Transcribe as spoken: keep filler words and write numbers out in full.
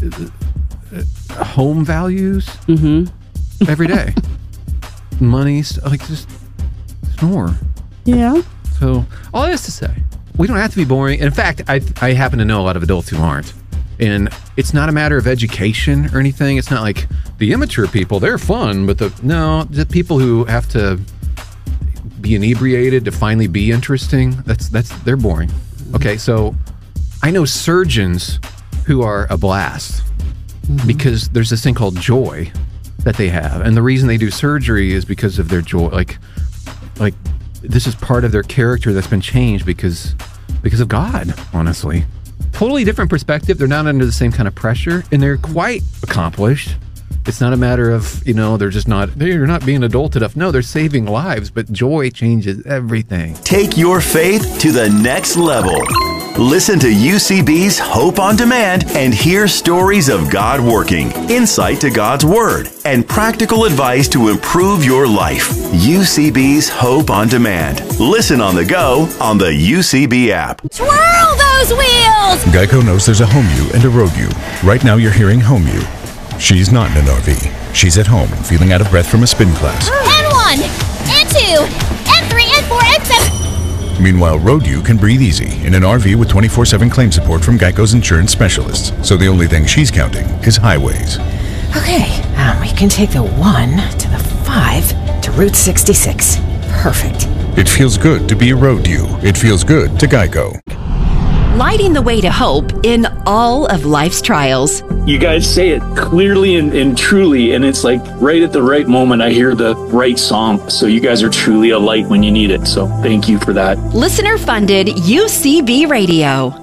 uh, home values mm-hmm. every day. Money, like just snore. Yeah. So all this to say, we don't have to be boring. In fact, I I happen to know a lot of adults who aren't. And it's not a matter of education or anything. It's not like the immature people, they're fun, but the no, the people who have to be inebriated to finally be interesting, that's that's they're boring. Okay, so I know surgeons who are a blast mm-hmm. because there's this thing called joy that they have. And the reason they do surgery is because of their joy. Like like this is part of their character that's been changed because because of God, honestly. Totally different perspective. They're not under the same kind of pressure, and they're quite accomplished. It's not a matter of, you know, they're just not, they're not being adult enough. No, they're saving lives, but joy changes everything. Take your faith to the next level. Listen to U C B's Hope on Demand and hear stories of God working, insight to God's Word, and practical advice to improve your life. U C B's Hope on Demand. Listen on the go on the U C B app. Twirl those wheels! Geico knows there's a home you and a road you. Right now you're hearing home you. She's not in an R V. She's at home, feeling out of breath from a spin class. And one, and two, and three, and four, and seven. Meanwhile, Road U can breathe easy in an R V with twenty-four seven claim support from Geico's insurance specialists. So the only thing she's counting is highways. Okay, um, we can take the one to the five to Route sixty-six. Perfect. It feels good to be a Road U. It feels good to Geico. Lighting the way to hope in all of life's trials. You guys say it clearly and, and truly, and it's like right at the right moment I hear the right song. So you guys are truly a light when you need it. So thank you for that. Listener-funded U C B Radio.